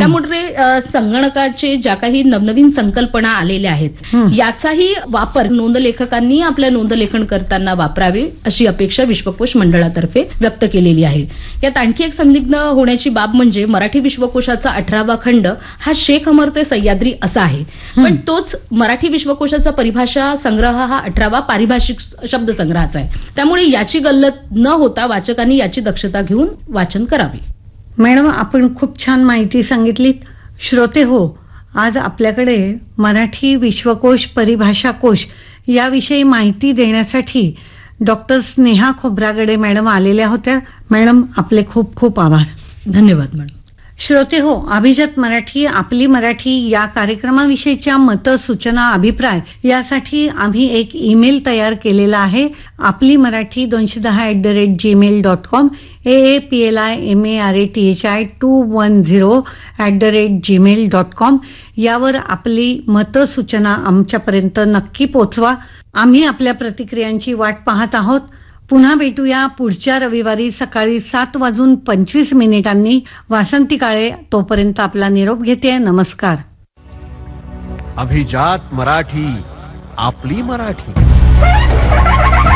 त्यामुळे संगणकाचे ज्या काही नवनवीन संकल्पना आलेल्या आहेत याचाही वापर नोंदलेखकांनी आपल्या नोंदलेखन करताना वापरावे अशी अपेक्षा विश्वकोश मंडळातर्फे व्यक्त केलेली आहे. यात आणखी एक संदिग्ध होण्याची बाब म्हणजे मराठी विश्वकोशाचा 18वा खंड हा शेख अमर ते सह्याद्री असा आहे, पण तोच मराठी विश्वकोशाचा परिभाषा संग्रह हा 18वा पारिभाषिक शब्दसंग्रहाचा आहे. त्यामुळे याची गल्लत न होता वाचकांनी याची दक्षता घेऊन वाचन करावे. मॅडम, आपण खूप छान माहिती सांगितलीत. श्रोते हो, आज आपल्याकडे मराठी विश्वकोश परिभाषा कोश याविषयी माहिती देण्यासाठी डॉक्टर स्नेहा खोब्रागडे मॅडम आलेल्या होत्या. मॅडम, आपले खूप खूप आभार. धन्यवाद मॅडम. श्रोते हो, अभिजात मराठी, आपली मराठी या कार्यक्रमाविषयीच्या मतं, सूचना, अभिप्राय यासाठी आम्ही एक ईमेल तयार केलेला आहे. आपली मराठी 210@gmail.com, AAPLIMARATHI210@gmail.com यावर आपली मतं, सूचना आमच्यापर्यंत नक्की पोहोचवा. आम्ही आपल्या प्रतिक्रियांची वाट पाहत आहोत. पुन्हा भेटूया पुढच्या रविवारी सकाळी 7:25 वासंती काळे. तोपर्यंत आपला निरोप घेते. नमस्कार. अभिजात मराठी, आपली मराठी.